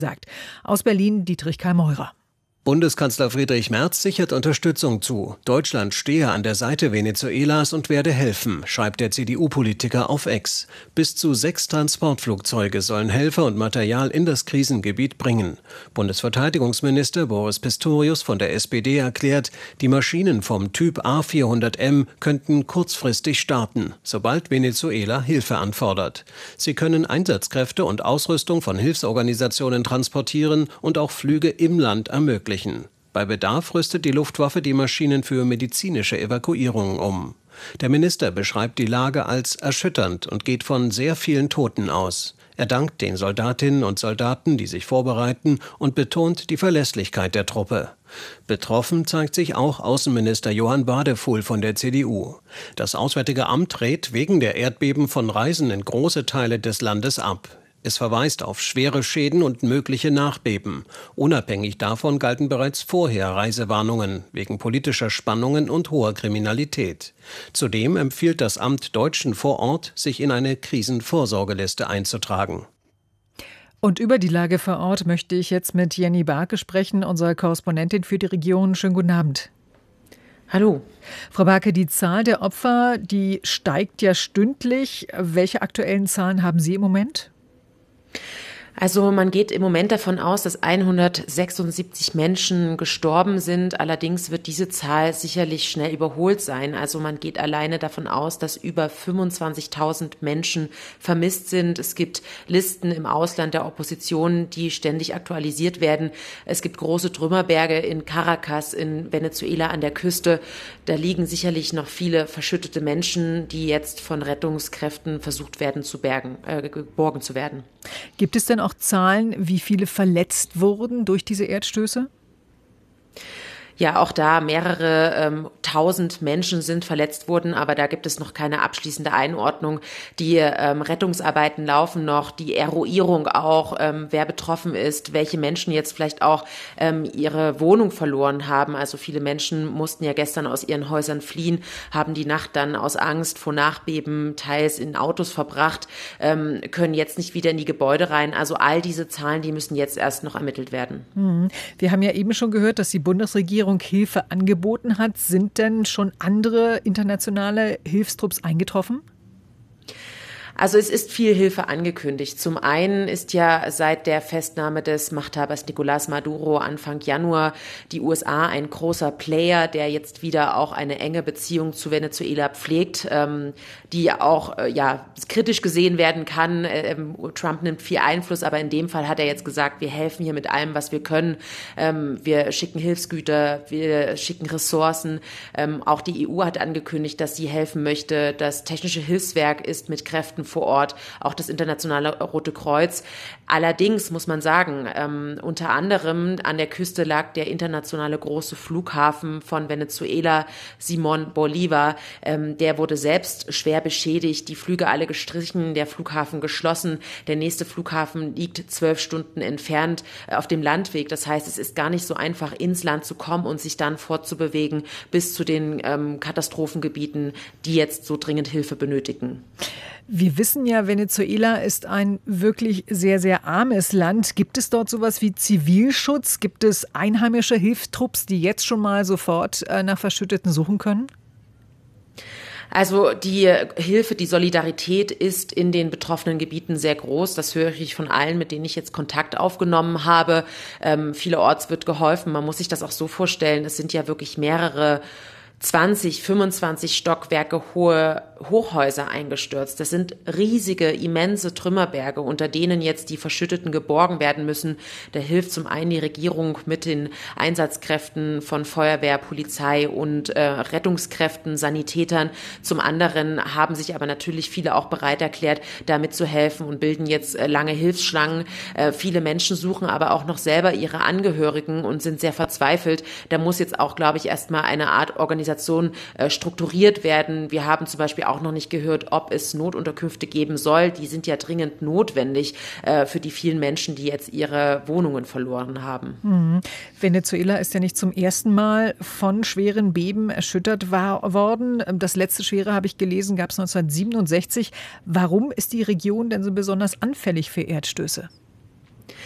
sagt. Aus Berlin Dietrich Karl Meurer. Bundeskanzler Friedrich Merz sichert Unterstützung zu. Deutschland stehe an der Seite Venezuelas und werde helfen, schreibt der CDU-Politiker auf X. Bis zu 6 Transportflugzeuge sollen Helfer und Material in das Krisengebiet bringen. Bundesverteidigungsminister Boris Pistorius von der SPD erklärt, die Maschinen vom Typ A400M könnten kurzfristig starten, sobald Venezuela Hilfe anfordert. Sie können Einsatzkräfte und Ausrüstung von Hilfsorganisationen transportieren und auch Flüge im Land ermöglichen. Bei Bedarf rüstet die Luftwaffe die Maschinen für medizinische Evakuierungen um. Der Minister beschreibt die Lage als erschütternd und geht von sehr vielen Toten aus. Er dankt den Soldatinnen und Soldaten, die sich vorbereiten, und betont die Verlässlichkeit der Truppe. Betroffen zeigt sich auch Außenminister Johann Wadefuhl von der CDU. Das Auswärtige Amt rät wegen der Erdbeben von Reisen in große Teile des Landes ab. Es verweist auf schwere Schäden und mögliche Nachbeben. Unabhängig davon galten bereits vorher Reisewarnungen wegen politischer Spannungen und hoher Kriminalität. Zudem empfiehlt das Amt Deutschen vor Ort, sich in eine Krisenvorsorgeliste einzutragen. Und über die Lage vor Ort möchte ich jetzt mit Jenny Barke sprechen, unserer Korrespondentin für die Region. Schönen guten Abend. Hallo. Frau Barke, die Zahl der Opfer, die steigt ja stündlich. Welche aktuellen Zahlen haben Sie im Moment? Also man geht im Moment davon aus, dass 176 Menschen gestorben sind. Allerdings wird diese Zahl sicherlich schnell überholt sein. Also man geht alleine davon aus, dass über 25.000 Menschen vermisst sind. Es gibt Listen im Ausland der Opposition, die ständig aktualisiert werden. Es gibt große Trümmerberge in Caracas, in Venezuela an der Küste. Da liegen sicherlich noch viele verschüttete Menschen, die jetzt von Rettungskräften versucht werden geborgen zu werden. Gibt es denn auch Zahlen, wie viele verletzt wurden durch diese Erdstöße? Ja, auch da mehrere tausend Menschen sind verletzt worden, aber da gibt es noch keine abschließende Einordnung. Die Rettungsarbeiten laufen noch, die Eruierung auch, wer betroffen ist, welche Menschen jetzt vielleicht auch ihre Wohnung verloren haben. Also viele Menschen mussten ja gestern aus ihren Häusern fliehen, haben die Nacht dann aus Angst vor Nachbeben teils in Autos verbracht, können jetzt nicht wieder in die Gebäude rein. Also all diese Zahlen, die müssen jetzt erst noch ermittelt werden. Wir haben ja eben schon gehört, dass die Bundesregierung Hilfe angeboten hat. Sind denn schon andere internationale Hilfstrupps eingetroffen? Also es ist viel Hilfe angekündigt. Zum einen ist ja seit der Festnahme des Machthabers Nicolás Maduro Anfang Januar die USA ein großer Player, der jetzt wieder auch eine enge Beziehung zu Venezuela pflegt, die auch kritisch gesehen werden kann. Trump nimmt viel Einfluss, aber in dem Fall hat er jetzt gesagt, wir helfen hier mit allem, was wir können. Wir schicken Hilfsgüter, wir schicken Ressourcen. Auch die EU hat angekündigt, dass sie helfen möchte. Das Technische Hilfswerk ist mit Kräften vor Ort, auch das Internationale Rote Kreuz. Allerdings muss man sagen, unter anderem an der Küste lag der internationale große Flughafen von Venezuela, Simón Bolívar. Der wurde selbst schwer beschädigt, die Flüge alle gestrichen, der Flughafen geschlossen. Der nächste Flughafen liegt 12 Stunden entfernt auf dem Landweg. Das heißt, es ist gar nicht so einfach, ins Land zu kommen und sich dann fortzubewegen bis zu den Katastrophengebieten, die jetzt so dringend Hilfe benötigen. Wir wissen ja, Venezuela ist ein wirklich sehr, sehr armes Land. Gibt es dort sowas wie Zivilschutz? Gibt es einheimische Hilfstrupps, die jetzt schon mal sofort nach Verschütteten suchen können? Also die Hilfe, die Solidarität ist in den betroffenen Gebieten sehr groß. Das höre ich von allen, mit denen ich jetzt Kontakt aufgenommen habe. Vielerorts wird geholfen. Man muss sich das auch so vorstellen. Es sind ja wirklich mehrere 20, 25 Stockwerke hohe Hochhäuser eingestürzt. Das sind riesige, immense Trümmerberge, unter denen jetzt die Verschütteten geborgen werden müssen. Da hilft zum einen die Regierung mit den Einsatzkräften von Feuerwehr, Polizei und Rettungskräften, Sanitätern. Zum anderen haben sich aber natürlich viele auch bereit erklärt, damit zu helfen und bilden jetzt lange Hilfsschlangen. Viele Menschen suchen aber auch noch selber ihre Angehörigen und sind sehr verzweifelt. Da muss jetzt auch, glaube ich, erstmal eine Art Organisation strukturiert werden. Wir haben zum Beispiel auch noch nicht gehört, ob es Notunterkünfte geben soll. Die sind ja dringend notwendig für die vielen Menschen, die jetzt ihre Wohnungen verloren haben. Venezuela ist ja nicht zum ersten Mal von schweren Beben erschüttert worden. Das letzte schwere, habe ich gelesen, gab es 1967. Warum ist die Region denn so besonders anfällig für Erdstöße?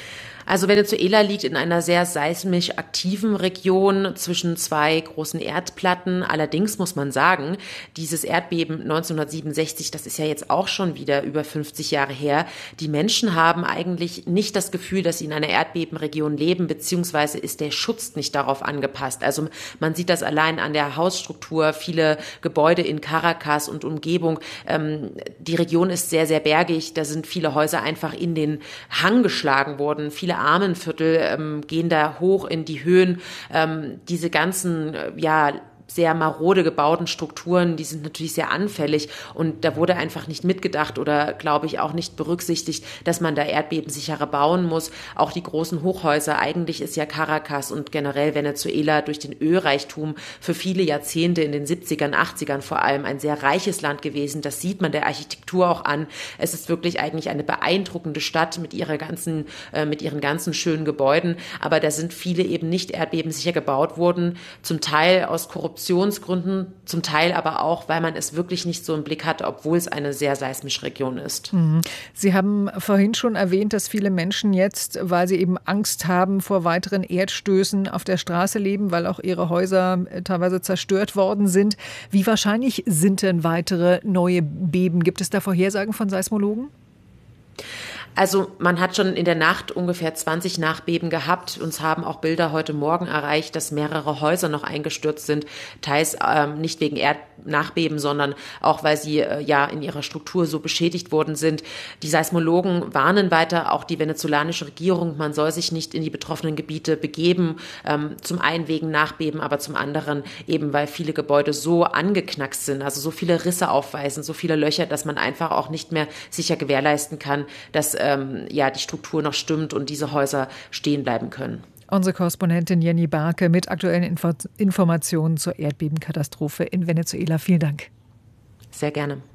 Also Venezuela liegt in einer sehr seismisch aktiven Region zwischen zwei großen Erdplatten. Allerdings muss man sagen, dieses Erdbeben 1967, das ist ja jetzt auch schon wieder über 50 Jahre her. Die Menschen haben eigentlich nicht das Gefühl, dass sie in einer Erdbebenregion leben, beziehungsweise ist der Schutz nicht darauf angepasst. Also man sieht das allein an der Hausstruktur, viele Gebäude in Caracas und Umgebung. Die Region ist sehr, sehr bergig. Da sind viele Häuser einfach in den Hang geschlagen worden. Viele Armenviertel gehen da hoch in die Höhen. Diese ganzen, sehr marode gebauten Strukturen, die sind natürlich sehr anfällig und da wurde einfach nicht mitgedacht oder, glaube ich, auch nicht berücksichtigt, dass man da erdbebensicherer bauen muss. Auch die großen Hochhäuser, eigentlich ist ja Caracas und generell Venezuela durch den Ölreichtum für viele Jahrzehnte in den 70ern, 80ern vor allem ein sehr reiches Land gewesen. Das sieht man der Architektur auch an. Es ist wirklich eigentlich eine beeindruckende Stadt mit ihren ganzen schönen Gebäuden, aber da sind viele eben nicht erdbebensicher gebaut worden, zum Teil aus Korruptionsgründen, zum Teil aber auch, weil man es wirklich nicht so im Blick hat, obwohl es eine sehr seismische Region ist. Sie haben vorhin schon erwähnt, dass viele Menschen jetzt, weil sie eben Angst haben vor weiteren Erdstößen, auf der Straße leben, weil auch ihre Häuser teilweise zerstört worden sind. Wie wahrscheinlich sind denn weitere neue Beben? Gibt es da Vorhersagen von Seismologen? Also man hat schon in der Nacht ungefähr 20 Nachbeben gehabt. Uns haben auch Bilder heute Morgen erreicht, dass mehrere Häuser noch eingestürzt sind. Teils nicht wegen Erdnachbeben, sondern auch, weil sie in ihrer Struktur so beschädigt worden sind. Die Seismologen warnen weiter, auch die venezolanische Regierung, man soll sich nicht in die betroffenen Gebiete begeben. Zum einen wegen Nachbeben, aber zum anderen eben, weil viele Gebäude so angeknackst sind, also so viele Risse aufweisen, so viele Löcher, dass man einfach auch nicht mehr sicher gewährleisten kann, dass die Struktur noch stimmt und diese Häuser stehen bleiben können. Unsere Korrespondentin Jenny Barke mit aktuellen Informationen zur Erdbebenkatastrophe in Venezuela. Vielen Dank. Sehr gerne.